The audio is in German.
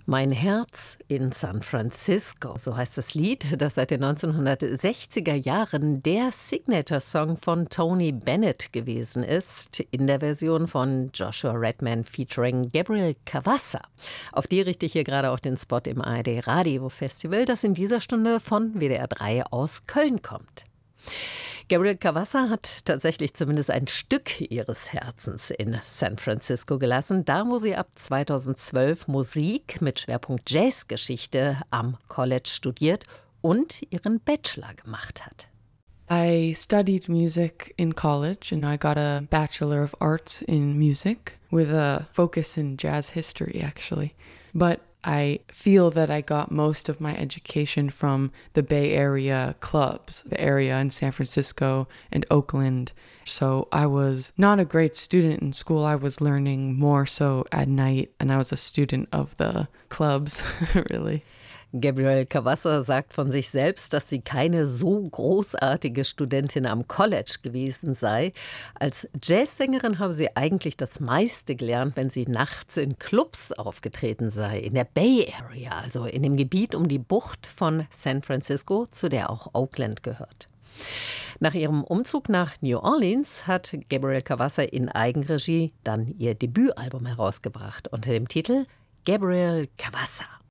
Mein Herz in San Francisco, so heißt das Lied, das seit den 1960er Jahren der Signature-Song von Tony Bennett gewesen ist, in der Version von Joshua Redman featuring Gabriel Cavazza. Auf die richte ich hier gerade auch den Spot im ARD Radio Festival, das in dieser Stunde von WDR 3 aus Köln kommt. Gabriel Cavazza hat tatsächlich zumindest ein Stück ihres Herzens in San Francisco gelassen, da wo sie ab 2012 Musik mit Schwerpunkt Jazzgeschichte am College studiert und ihren Bachelor gemacht hat. I studied music in college and I got a Bachelor of Arts in Music with a focus in jazz history actually. But I feel that I got most of my education from the Bay Area clubs, the area in San Francisco and Oakland. So I was not a great student in school. I was learning more so at night, and I was a student of the clubs, really. Gabriel Cavazza sagt von sich selbst, dass sie keine so großartige Studentin am College gewesen sei. Als Jazzsängerin habe sie eigentlich das meiste gelernt, wenn sie nachts in Clubs aufgetreten sei, in der Bay Area, also in dem Gebiet um die Bucht von San Francisco, zu der auch Oakland gehört. Nach ihrem Umzug nach New Orleans hat Gabriel Cavazza in Eigenregie dann ihr Debütalbum herausgebracht unter dem Titel Gabriel Cavazza.